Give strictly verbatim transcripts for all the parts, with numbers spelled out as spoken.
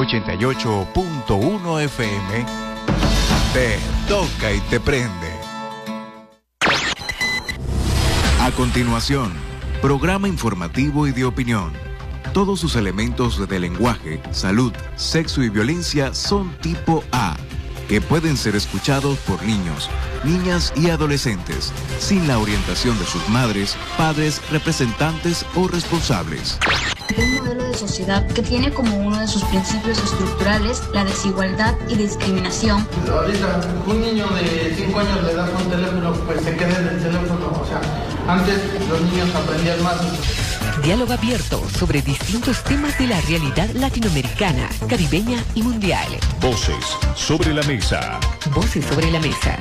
ochenta y ocho punto uno F M te toca y te prende. A continuación, programa informativo y de opinión. Todos sus elementos de lenguaje, salud, sexo y violencia son tipo A, que pueden ser escuchados por niños, niñas y adolescentes, sin la orientación de sus madres, padres, representantes o responsables. Un modelo de sociedad que tiene como uno de sus principios estructurales la desigualdad y discriminación. Ahorita un niño de cinco años le das un teléfono, pues se queda en el teléfono. O sea, antes los niños aprendían más. Diálogo abierto sobre distintos temas de la realidad latinoamericana, caribeña y mundial. Voces sobre la mesa. Voces sobre la mesa.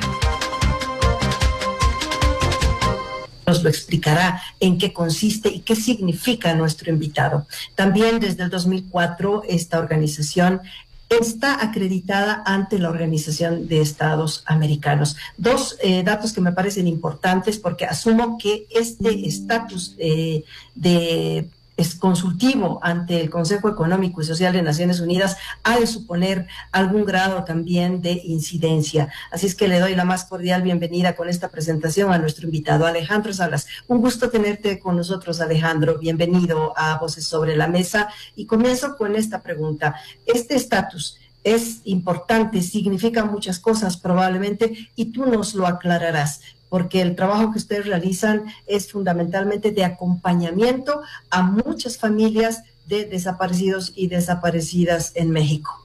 Nos lo explicará en qué consiste y qué significa nuestro invitado. También desde el dos mil cuatro esta organización está acreditada ante la Organización de Estados Americanos. Dos eh, datos que me parecen importantes porque asumo que este estatus eh, de es consultivo ante el Consejo Económico y Social de Naciones Unidas ha de suponer algún grado también de incidencia. Así es que le doy la más cordial bienvenida con esta presentación a nuestro invitado, Alejandro Salas. Un gusto tenerte con nosotros, Alejandro. Bienvenido a Voces sobre la Mesa. Y comienzo con esta pregunta. Este estatus es importante, significa muchas cosas probablemente, y tú nos lo aclararás, porque el trabajo que ustedes realizan es fundamentalmente de acompañamiento a muchas familias de desaparecidos y desaparecidas en México.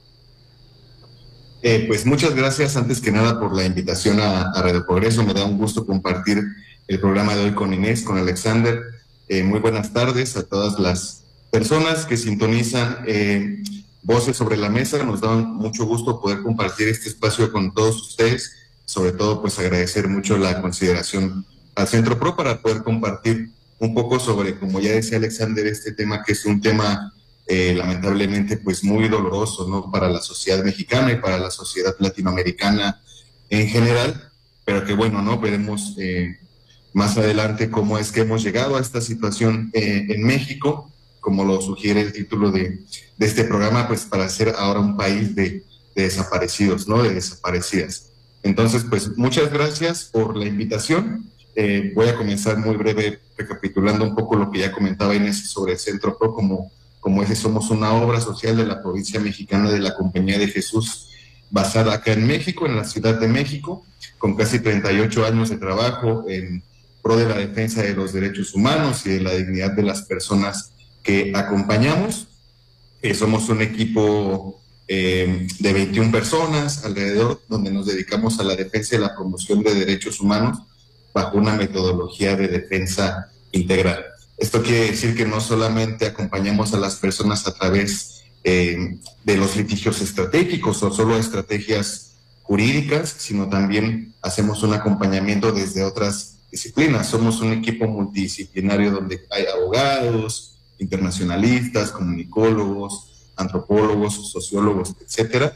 Eh, pues muchas gracias antes que nada por la invitación a, a Radio Progreso. Me da un gusto compartir el programa de hoy con Inés, con Alexander. Eh, muy buenas tardes a todas las personas que sintonizan eh, Voces sobre la Mesa. Nos da mucho gusto poder compartir este espacio con todos ustedes. Sobre todo, pues agradecer mucho la consideración al Centro Pro para poder compartir un poco sobre, como ya decía Alexander, este tema que es un tema eh, lamentablemente pues muy doloroso, ¿no? Para la sociedad mexicana y para la sociedad latinoamericana en general, pero que bueno, ¿no? Veremos eh, más adelante cómo es que hemos llegado a esta situación eh, en México, como lo sugiere el título de, de este programa, pues para ser ahora un país de, de desaparecidos, ¿no? De desaparecidas. Entonces, pues muchas gracias por la invitación. Eh, voy a comenzar muy breve recapitulando un poco lo que ya comentaba Inés sobre el Centro Pro, como, como ese somos una obra social de la provincia mexicana de la Compañía de Jesús, basada acá en México, en la Ciudad de México, con casi treinta y ocho años de trabajo en pro de la defensa de los derechos humanos y de la dignidad de las personas que acompañamos. Eh, somos un equipo Eh, de veintiuna personas alrededor, donde nos dedicamos a la defensa y la promoción de derechos humanos bajo una metodología de defensa integral. Esto quiere decir que no solamente acompañamos a las personas a través eh, de los litigios estratégicos o solo estrategias jurídicas, sino también hacemos un acompañamiento desde otras disciplinas. Somos un equipo multidisciplinario donde hay abogados, internacionalistas, comunicólogos, antropólogos, sociólogos, etcétera,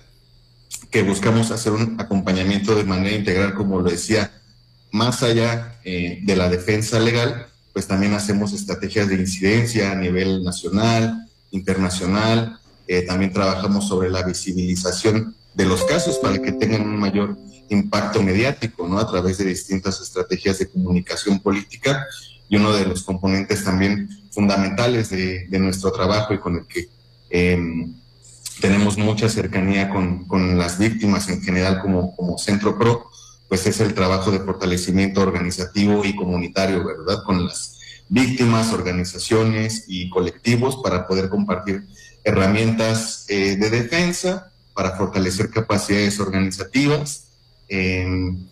que buscamos hacer un acompañamiento de manera integral, como lo decía, más allá eh, de la defensa legal, pues también hacemos estrategias de incidencia a nivel nacional, internacional, eh, también trabajamos sobre la visibilización de los casos para que tengan un mayor impacto mediático, ¿no? A través de distintas estrategias de comunicación política, y uno de los componentes también fundamentales de, de nuestro trabajo y con el que Eh, tenemos mucha cercanía con, con las víctimas en general como, como Centro Pro, pues es el trabajo de fortalecimiento organizativo y comunitario, ¿verdad? Con las víctimas, organizaciones y colectivos para poder compartir herramientas eh, de defensa, para fortalecer capacidades organizativas, eh,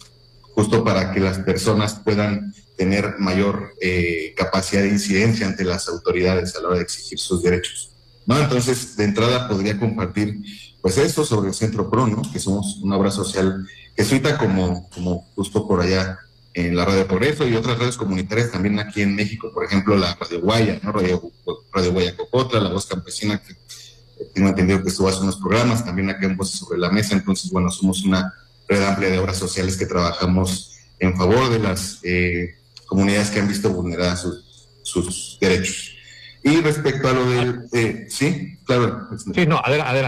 justo para que las personas puedan tener mayor eh, capacidad de incidencia ante las autoridades a la hora de exigir sus derechos. ¿No? Entonces, de entrada podría compartir pues esto sobre el Centro Pro, ¿no? Que somos una obra social jesuita como, como justo por allá en la Radio Progreso y otras redes comunitarias también aquí en México, por ejemplo la Radio Guaya, ¿no? Radio, Radio Guaya Cocotla, La Voz Campesina, que tengo entendido que estuvo hace unos programas, también acá en Voces sobre la Mesa. Entonces, bueno, somos una red amplia de obras sociales que trabajamos en favor de las eh, comunidades que han visto vulneradas sus, sus derechos. Y respecto a lo del... Eh, sí, claro. Sí, no, adelante.